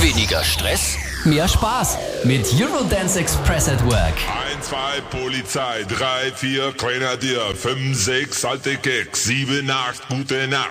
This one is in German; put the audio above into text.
Weniger Stress, mehr Spaß mit Eurodance Express at Work. 1, 2 Polizei, 3, 4 Grenadier, 5, 6 alte Keks, 7, 8 gute Nacht.